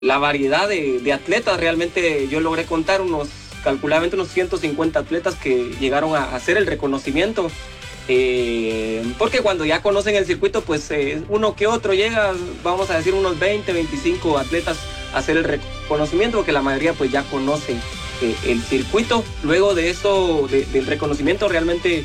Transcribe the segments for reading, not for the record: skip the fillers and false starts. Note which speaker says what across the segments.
Speaker 1: la variedad de atletas. Realmente yo logré contar calculadamente unos 150 atletas que llegaron a hacer el reconocimiento. Porque cuando ya conocen el circuito, pues uno que otro llega, vamos a decir unos 20, 25 atletas a hacer el reconocimiento, porque la mayoría pues ya conoce el circuito. Luego de eso, del reconocimiento, realmente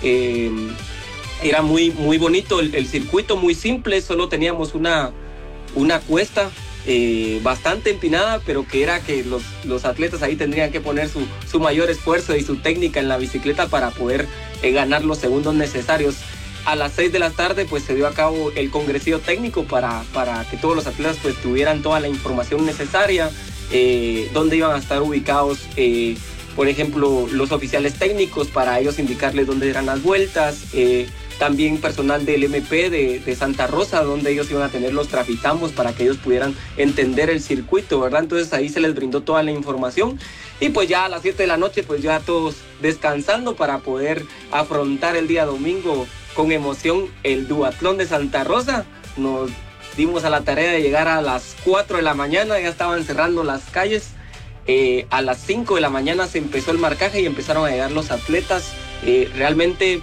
Speaker 1: era muy, muy bonito el circuito, muy simple. Solo teníamos una cuesta bastante empinada, pero que era que los atletas ahí tendrían que poner su mayor esfuerzo y su técnica en la bicicleta para poder ganar los segundos necesarios. A las 6 de la tarde pues se dio a cabo el congresillo técnico para que todos los atletas pues tuvieran toda la información necesaria, dónde iban a estar ubicados, por ejemplo, los oficiales técnicos, para ellos indicarles dónde eran las vueltas, también personal del MP de Santa Rosa, donde ellos iban a tener los trafitambos para que ellos pudieran entender el circuito, ¿verdad? Entonces ahí se les brindó toda la información y pues ya a las 7 de la noche pues ya todos descansando para poder afrontar el día domingo con emoción el duatlón de Santa Rosa. Nos dimos a la tarea de llegar a las 4 de la mañana, ya estaban cerrando las calles. A las 5 de la mañana se empezó el marcaje y empezaron a llegar los atletas. Realmente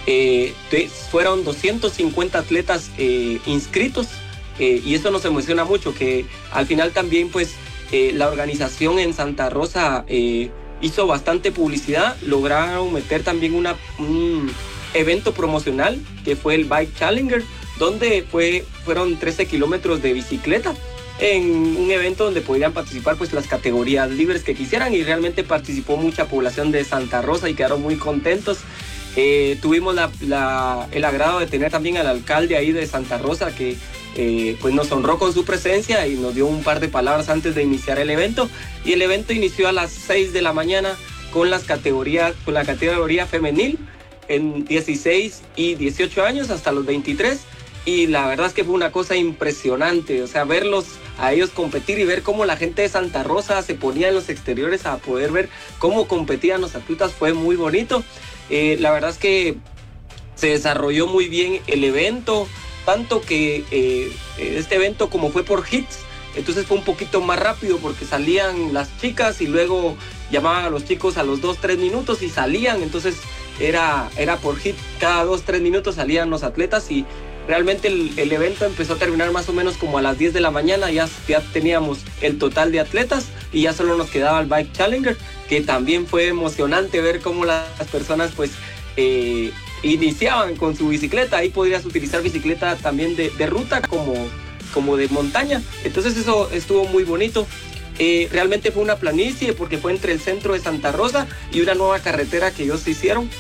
Speaker 1: fueron 250 atletas inscritos, y eso nos emociona mucho, que al final también pues la organización en Santa Rosa hizo bastante publicidad. Lograron meter también un evento promocional que fue el Bike Challenger, donde fueron 13 kilómetros de bicicleta en un evento donde podían participar pues las categorías libres que quisieran, y realmente participó mucha población de Santa Rosa y quedaron muy contentos. Tuvimos el agrado de tener también al alcalde ahí de Santa Rosa, que pues nos honró con su presencia y nos dio un par de palabras antes de iniciar el evento. Y el evento inició a las 6 de la mañana con la categoría femenil en 16 y 18 años hasta los 23. Y la verdad es que fue una cosa impresionante, o sea, verlos a ellos competir y ver cómo la gente de Santa Rosa se ponía en los exteriores a poder ver cómo competían los atletas, fue muy bonito. La verdad es que se desarrolló muy bien el evento, tanto que este evento, como fue por hits, entonces fue un poquito más rápido, porque salían las chicas y luego llamaban a los chicos a los 2-3 minutos y salían. Entonces era por hit, cada 2-3 minutos salían los atletas, y realmente el evento empezó a terminar más o menos como a las 10 de la mañana. Ya teníamos el total de atletas y ya solo nos quedaba el Bike Challenger, que también fue emocionante ver cómo las personas pues iniciaban con su bicicleta. Ahí podrías utilizar bicicleta también de ruta como de montaña. Entonces eso estuvo muy bonito. Realmente fue una planicie, porque fue entre el centro de Santa Rosa y una nueva carretera que ellos hicieron,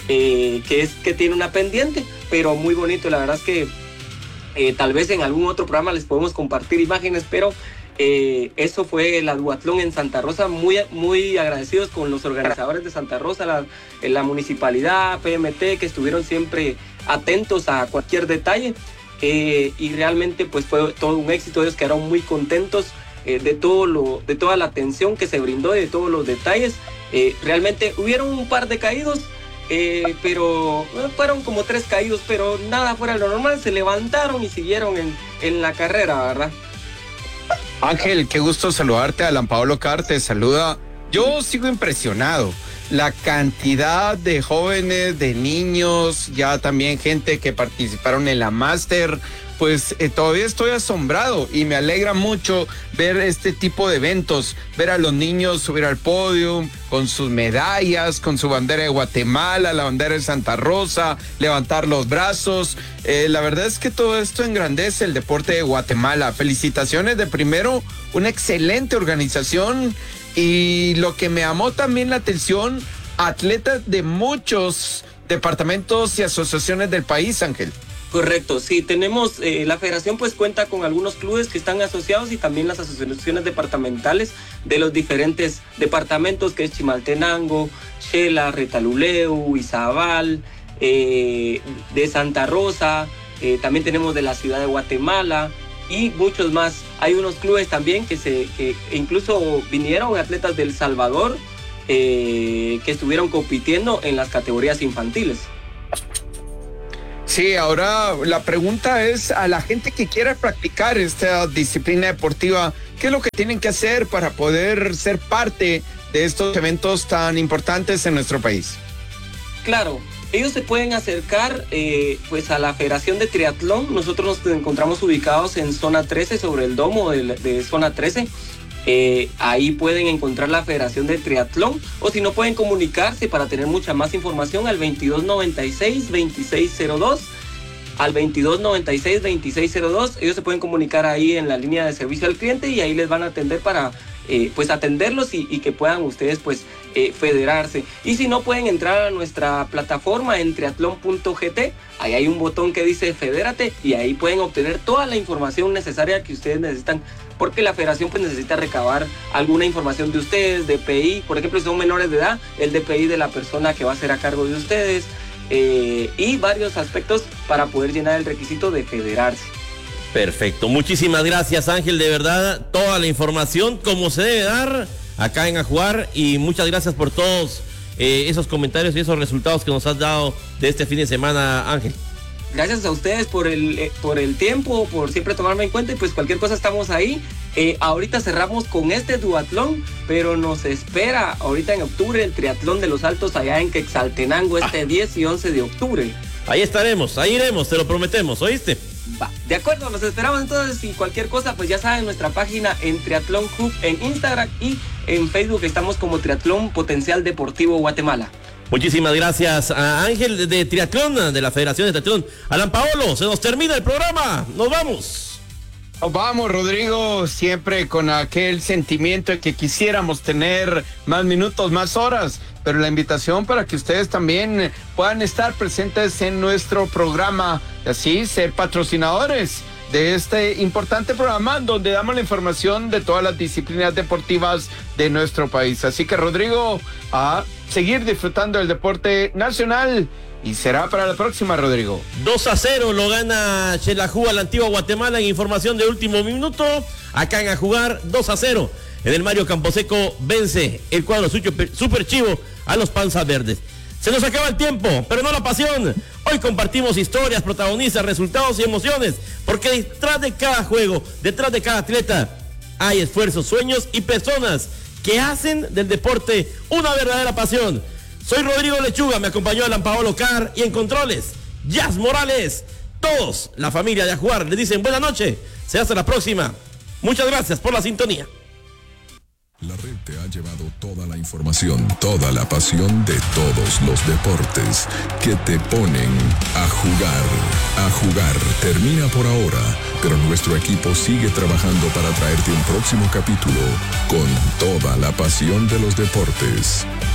Speaker 1: que tiene una pendiente, pero muy bonito. La verdad es que tal vez en algún otro programa les podemos compartir imágenes, pero eso fue la duatlón en Santa Rosa. Muy, muy agradecidos con los organizadores de Santa Rosa, la municipalidad, PMT, que estuvieron siempre atentos a cualquier detalle, y realmente pues fue todo un éxito. Ellos quedaron muy contentos de toda la atención que se brindó y de todos los detalles. Realmente hubieron un par de caídos, pero fueron como 3 caídos, pero nada fuera de lo normal. Se levantaron y siguieron en la carrera, ¿verdad?
Speaker 2: Ángel, qué gusto saludarte. Alan Paolo Carr te saluda. Yo sigo impresionado. La cantidad de jóvenes, de niños, ya también gente que participaron en la Máster, pues todavía estoy asombrado, y me alegra mucho ver este tipo de eventos, ver a los niños subir al podio con sus medallas, con su bandera de Guatemala, la bandera de Santa Rosa, levantar los brazos. La verdad es que todo esto engrandece el deporte de Guatemala. Felicitaciones de primero, una excelente organización, y lo que me llamó también la atención, atletas de muchos departamentos y asociaciones del país, Ángel.
Speaker 1: Correcto, sí, tenemos, la federación pues cuenta con algunos clubes que están asociados, y también las asociaciones departamentales de los diferentes departamentos, que es Chimaltenango, Xela, Retaluleu, Izabal, de Santa Rosa, también tenemos de la ciudad de Guatemala y muchos más. Hay unos clubes también que incluso vinieron atletas del Salvador, que estuvieron compitiendo en las categorías infantiles.
Speaker 2: Sí, ahora la pregunta es a la gente que quiera practicar esta disciplina deportiva, ¿qué es lo que tienen que hacer para poder ser parte de estos eventos tan importantes en nuestro país?
Speaker 1: Claro, ellos se pueden acercar pues a la Federación de Triatlón. Nosotros nos encontramos ubicados en zona 13, sobre el domo de zona 13. Ahí pueden encontrar la Federación de Triatlón, o si no, pueden comunicarse para tener mucha más información al 2296-2602. Al 2296-2602, ellos se pueden comunicar ahí en la línea de servicio al cliente y ahí les van a atender para pues atenderlos y que puedan ustedes pues federarse. Y si no, pueden entrar a nuestra plataforma en triatlón.gt. Ahí hay un botón que dice Fedérate y ahí pueden obtener toda la información necesaria que ustedes necesitan, porque la federación pues necesita recabar alguna información de ustedes, DPI, por ejemplo, si son menores de edad, el DPI de la persona que va a ser a cargo de ustedes, y varios aspectos para poder llenar el requisito de federarse.
Speaker 3: Perfecto, muchísimas gracias, Ángel, de verdad, toda la información como se debe dar acá en A Jugar, y muchas gracias por todos esos comentarios y esos resultados que nos has dado de este fin de semana, Ángel.
Speaker 1: Gracias a ustedes por el tiempo, por siempre tomarme en cuenta, y pues cualquier cosa estamos ahí. Ahorita cerramos con este duatlón, pero nos espera ahorita en octubre el triatlón de los Altos allá en Quetzaltenango, 10 y 11 de octubre.
Speaker 3: Ahí estaremos, ahí iremos, te lo prometemos, ¿oíste?
Speaker 1: Va, de acuerdo, los esperamos entonces, y cualquier cosa pues ya saben, nuestra página en Triatlón Club en Instagram, y en Facebook estamos como Triatlón Potencial Deportivo Guatemala.
Speaker 3: Muchísimas gracias a Ángel de Triatlón, de la Federación de Triatlón. Alan Paolo, se nos termina el programa, nos vamos.
Speaker 2: Nos vamos, Rodrigo, siempre con aquel sentimiento de que quisiéramos tener más minutos, más horas, pero la invitación para que ustedes también puedan estar presentes en nuestro programa, y así ser patrocinadores de este importante programa donde damos la información de todas las disciplinas deportivas de nuestro país. Así que, Rodrigo, a seguir disfrutando del deporte nacional, y será para la próxima, Rodrigo.
Speaker 3: 2-0 lo gana Xelajú a la Antigua Guatemala en información de último minuto. Acá en A Jugar, 2-0. En el Mario Camposeco vence el cuadro Super Chivo a los Panzas Verdes. Se nos acaba el tiempo, pero no la pasión. Hoy compartimos historias, protagonistas, resultados y emociones, porque detrás de cada juego, detrás de cada atleta, hay esfuerzos, sueños y personas que hacen del deporte una verdadera pasión. Soy Rodrigo Lechuga, me acompañó Alan Paolo Car, y en controles, Jazz Morales. Todos, la familia de A Jugar, les dicen buena noche. Será hasta la próxima. Muchas gracias por la sintonía.
Speaker 4: La red te ha llevado toda la información, toda la pasión de todos los deportes que te ponen a jugar. A Jugar termina por ahora, pero nuestro equipo sigue trabajando para traerte un próximo capítulo con toda la pasión de los deportes.